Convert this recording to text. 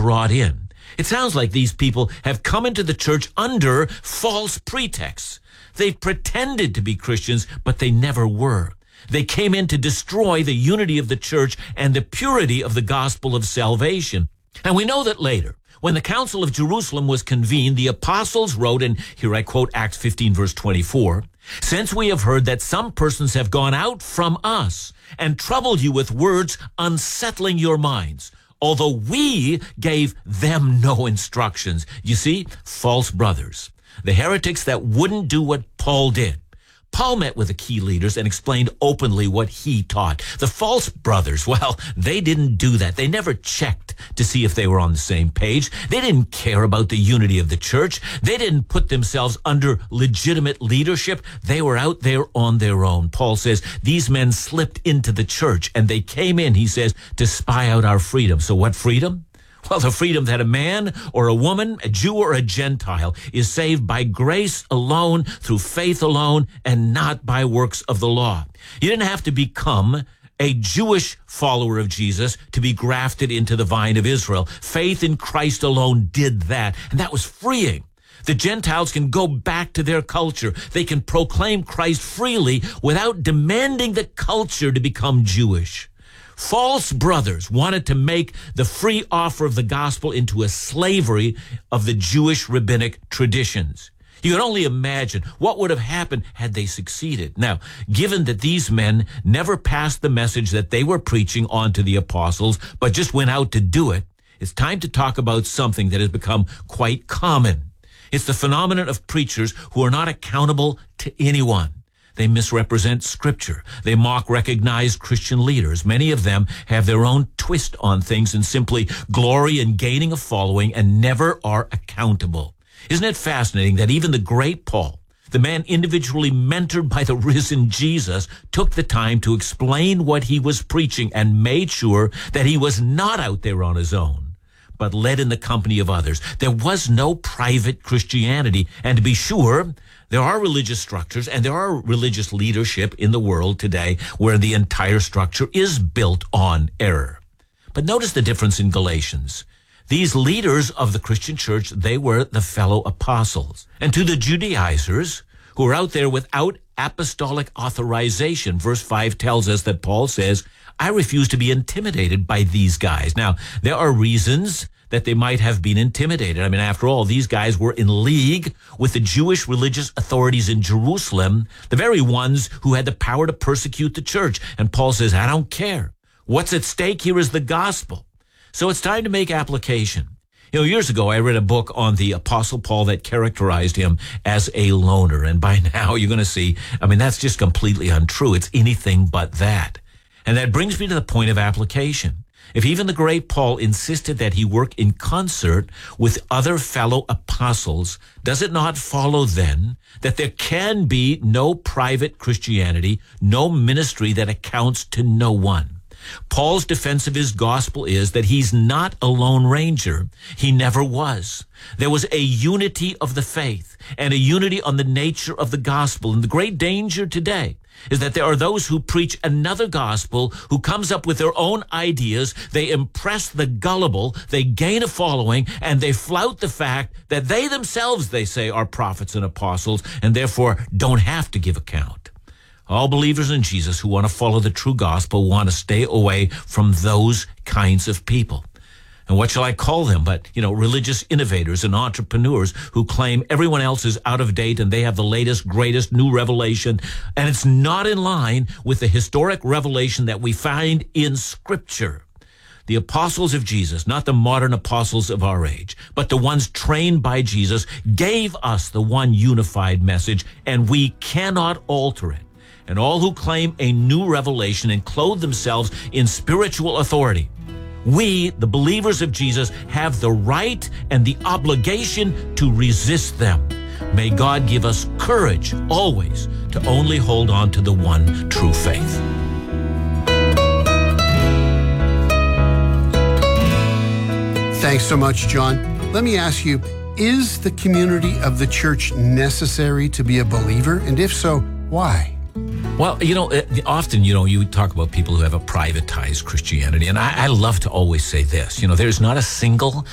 brought in. It sounds like these people have come into the church under false pretexts. They've pretended to be Christians, but they never were. They came in to destroy the unity of the church and the purity of the gospel of salvation. And we know that later, when the Council of Jerusalem was convened, the apostles wrote, and here I quote Acts 15, verse 24, "Since we have heard that some persons have gone out from us and troubled you with words, unsettling your minds, although we gave them no instructions." You see, false brothers, the heretics that wouldn't do what Paul did. Paul met with the key leaders and explained openly what he taught. The false brothers, well, they didn't do that. They never checked to see if they were on the same page. They didn't care about the unity of the church. They didn't put themselves under legitimate leadership. They were out there on their own. Paul says these men slipped into the church and they came in, he says, to spy out our freedom. So what freedom? Well, the freedom that a man or a woman, a Jew or a Gentile, is saved by grace alone, through faith alone, and not by works of the law. You didn't have to become a Jewish follower of Jesus to be grafted into the vine of Israel. Faith in Christ alone did that, and that was freeing. The Gentiles can go back to their culture. They can proclaim Christ freely without demanding the culture to become Jewish. False brothers wanted to make the free offer of the gospel into a slavery of the Jewish rabbinic traditions. You can only imagine what would have happened had they succeeded. Now, given that these men never passed the message that they were preaching on to the apostles, but just went out to do it, it's time to talk about something that has become quite common. It's the phenomenon of preachers who are not accountable to anyone. They misrepresent Scripture. They mock recognized Christian leaders. Many of them have their own twist on things and simply glory in gaining a following and never are accountable. Isn't it fascinating that even the great Paul, the man individually mentored by the risen Jesus, took the time to explain what he was preaching and made sure that he was not out there on his own, but led in the company of others. There was no private Christianity. And to be sure, there are religious structures and there are religious leadership in the world today where the entire structure is built on error. But notice the difference in Galatians. These leaders of the Christian church, they were the fellow apostles. And to the Judaizers who are out there without apostolic authorization, verse 5 tells us that Paul says, "I refuse to be intimidated by these guys." Now, there are reasons that they might have been intimidated. I mean, after all, these guys were in league with the Jewish religious authorities in Jerusalem, the very ones who had the power to persecute the church. And Paul says, I don't care. What's at stake here is the gospel. So it's time to make application. You know, years ago, I read a book on the Apostle Paul that characterized him as a loner. And by now, you're going to see, I mean, that's just completely untrue. It's anything but that. And that brings me to the point of application. If even the great Paul insisted that he work in concert with other fellow apostles, does it not follow then that there can be no private Christianity, no ministry that accounts to no one? Paul's defense of his gospel is that he's not a lone ranger. He never was. There was a unity of the faith and a unity on the nature of the gospel. And the great danger today is that there are those who preach another gospel, who comes up with their own ideas. They impress the gullible, they gain a following, and they flout the fact that they themselves, they say, are prophets and apostles, and therefore don't have to give account. All believers in Jesus who want to follow the true gospel want to stay away from those kinds of people. And what shall I call them but, religious innovators and entrepreneurs who claim everyone else is out of date and they have the latest, greatest new revelation, and it's not in line with the historic revelation that we find in Scripture. The apostles of Jesus, not the modern apostles of our age, but the ones trained by Jesus, gave us the one unified message, and we cannot alter it. And all who claim a new revelation and clothe themselves in spiritual authority, we, the believers of Jesus, have the right and the obligation to resist them. May God give us courage always to only hold on to the one true faith. Thanks so much, John. Let me ask you, is the community of the church necessary to be a believer? And if so, why? Well, often, you talk about people who have a privatized Christianity, and I love to always say this, there's not a single